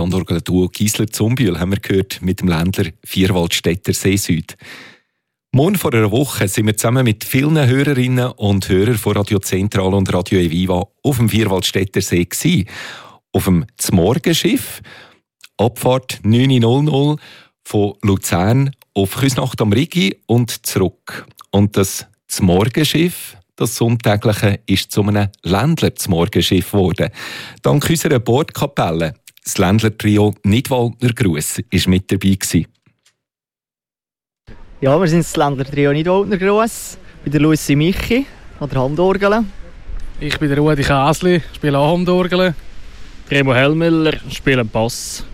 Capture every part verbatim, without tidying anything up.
Handorgel-Duo Giesler-Zumbühl haben wir gehört mit dem Ländler Vierwaldstätter See Süd. Morgen vor einer Woche sind wir zusammen mit vielen Hörerinnen und Hörern von Radio Zentral und Radio Eviva auf dem Vierwaldstätter See gewesen. Auf dem Zmorgenschiff. Abfahrt neun Uhr null null von Luzern auf Küsnacht am Rigi und zurück. Und das Zmorgenschiff, das Sonntägliche, ist zu einem Ländler-Zmorgenschiff geworden. Dank unserer Bordkapelle. Das Ländler-Trio Nidwaldner Gruss war mit dabei gewesen. Ja, wir sind das Ländler-Trio Nidwaldner Gruss. Ich bin der Lucy Michi an der Handorgel. Ich bin der Rudi Käsli, spiele auch Handorgel. Remo Hellmüller, spiele Bass.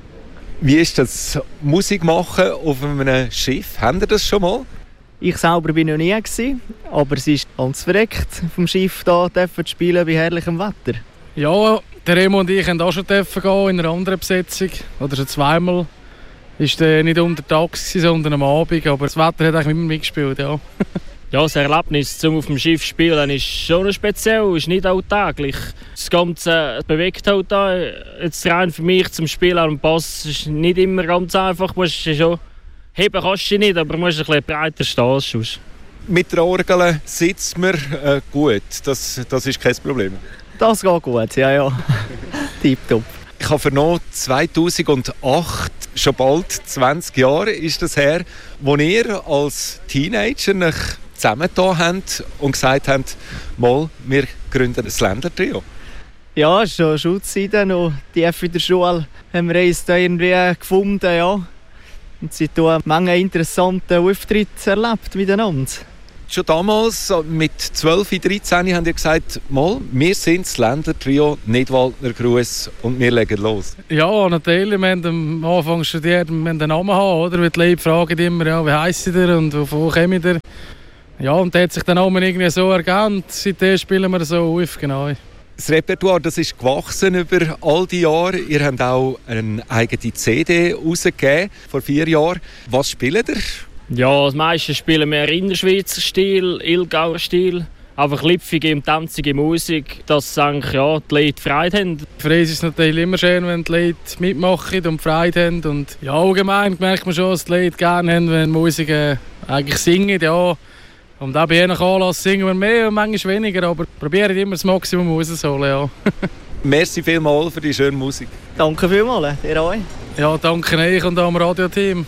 Wie ist das Musik machen auf einem Schiff? Habt ihr das schon mal? Ich selber war noch nie, aber es ist ganz verreckt, vom Schiff hier zu spielen bei herrlichem Wetter. Ja, der Remo und ich haben auch schon gehen in einer anderen Besetzung. Oder schon zweimal. Es war nicht unter Tag, sondern am Abend. Aber das Wetter hat eigentlich immer mitgespielt, ja. Ja, das Erlebnis, um auf dem Schiff zu spielen, ist schon speziell, ist nicht alltäglich. Das Ganze bewegt halt da. Jetzt rein für mich zum Spielen am Bass ist nicht immer ganz einfach. Du musst schon heben kannst du nicht, aber du musst ein bisschen breiter stehen. Sonst. Mit der Orgel sitzt man äh, gut, das, das ist kein Problem. Das geht gut, ja, ja. Tipptopp. Ich habe vernommen, zweitausendacht, schon bald zwanzig Jahre ist das her, wo ihr als Teenager euch zusammengetan habt und gesagt habt, mal, wir gründen ein Ländler-Trio. Ja, schon Schulzeiten, noch tief in der Schule haben wir uns da irgendwie gefunden, ja. Und seitdem eine Menge interessante Auftritte erlebt miteinander. Schon damals, mit zwölf, dreizehn, haben ihr gesagt, mal, wir sind das Ländler-Trio Nidwaldner Gruss und wir legen los. Ja, natürlich. Wir haben am Anfang studiert, wir müssen den Namen haben, oder? Die Leute fragen immer, ja, wie heisst ihr und wo kommt ihr? Ja, und der hat sich der Name irgendwie so ergeben. Seitdem spielen wir so auf, genau. Das Repertoire, das ist gewachsen über all die Jahre. Ihr habt auch eine eigene C D rausgegeben, vor vier Jahren. Was spielt ihr? Ja, das meiste spielen wir Innerschweizer Stil, Ilgauer Stil. Einfach lipfige und tanzige Musik, dass eigentlich, ja, die Leute Freude haben. Für uns ist es natürlich immer schön, wenn die Leute mitmachen und Freude haben. Und ja, allgemein merkt man schon, dass die Leute gerne haben, wenn Musik äh, eigentlich singen. Ja. Und auch bei je nach Anlass singen wir mehr und manchmal weniger, aber probieren immer das Maximum rauszuholen. Ja. Merci vielmals für die schöne Musik. Danke vielmals, ihr auch. Ja, danke euch und am Radioteam.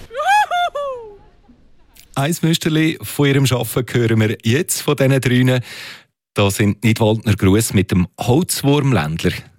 Ein Müsterli von ihrem Arbeiten hören wir jetzt von diesen drei. Da sind Nidwaldner Gruss mit dem Holzwurmländler.